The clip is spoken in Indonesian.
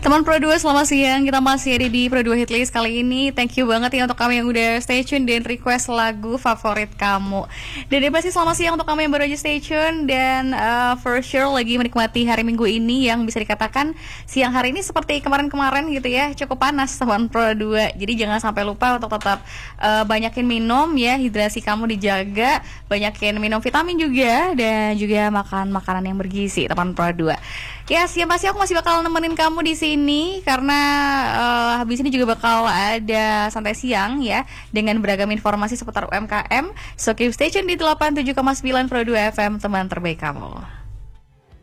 Teman Pro 2, selamat siang. Kita masih ada di Pro 2 Hitlist kali ini. Thank you banget ya untuk kamu yang udah stay tune dan request lagu favorit kamu. Dan pasti selamat siang untuk kamu yang baru aja stay tune. Dan for sure lagi menikmati hari Minggu ini yang bisa dikatakan siang hari ini seperti kemarin-kemarin gitu ya, cukup panas teman Pro 2. Jadi jangan sampai lupa untuk tetap banyakin minum ya, hidrasi kamu dijaga, banyakin minum vitamin juga, dan juga makan makanan yang bergizi teman Pro 2. Ya, siang pasti aku masih bakal nemenin kamu di sini karena habis ini juga bakal ada santai siang ya dengan beragam informasi seputar UMKM. So keep stay tune di 87,9 Pro 2 FM, teman terbaik kamu.